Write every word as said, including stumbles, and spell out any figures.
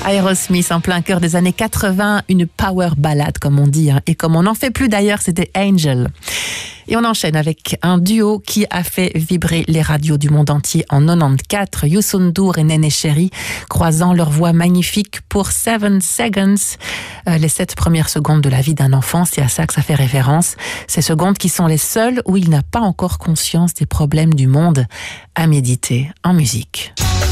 Aerosmith en plein cœur des années quatre-vingts, une power ballade comme on dit, hein, et comme on n'en fait plus d'ailleurs, c'était Angel. Et on enchaîne avec un duo qui a fait vibrer les radios du monde entier en quatre-vingt-quatorze, Youssou N'Dour et Néné Chéri, croisant leurs voix magnifiques pour Seven Seconds, euh, les sept premières secondes de la vie d'un enfant, c'est à ça que ça fait référence. Ces secondes qui sont les seules où il n'a pas encore conscience des problèmes du monde, à méditer en musique.